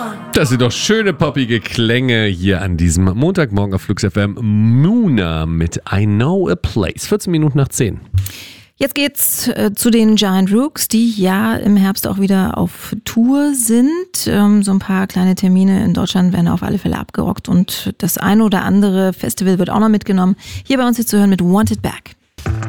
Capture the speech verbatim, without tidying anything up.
Das sind doch schöne poppige Klänge hier an diesem Montagmorgen auf Flux F M. Muna mit I Know a Place. vierzehn Minuten nach zehn. Jetzt geht's äh, zu den Giant Rooks, die ja im Herbst auch wieder auf Tour sind. Ähm, so ein paar kleine Termine in Deutschland werden auf alle Fälle abgerockt und das ein oder andere Festival wird auch noch mitgenommen. Hier bei uns jetzt zu hören mit Wanted Back.